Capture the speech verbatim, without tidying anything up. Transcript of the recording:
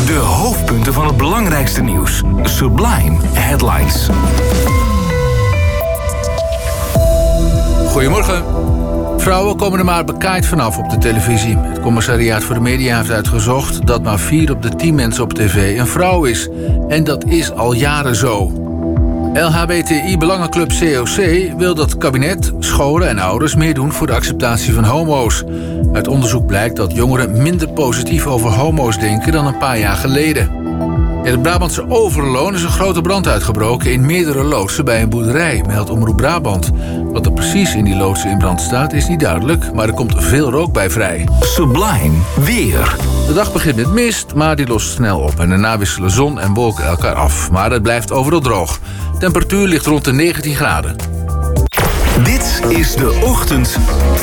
De hoofdpunten van het belangrijkste nieuws. Sublime Headlines. Goedemorgen. Vrouwen komen er maar bekaaid vanaf op de televisie. Het Commissariaat voor de Media heeft uitgezocht dat maar vier op de tien mensen op tv een vrouw is. En dat is al jaren zo. L H B T I-belangenclub C O C wil dat kabinet, scholen en ouders meer doen voor de acceptatie van homo's. Uit onderzoek blijkt dat jongeren minder positief over homo's denken dan een paar jaar geleden. In het Brabantse Overloon is een grote brand uitgebroken in meerdere loodsen bij een boerderij, meldt Omroep Brabant. Wat er precies in die loodsen in brand staat is niet duidelijk, maar er komt veel rook bij vrij. Sublime weer. De dag begint met mist, maar die lost snel op en daarna wisselen zon en wolken elkaar af. Maar het blijft overal droog. Temperatuur ligt rond de negentien graden. Dit is de ochtend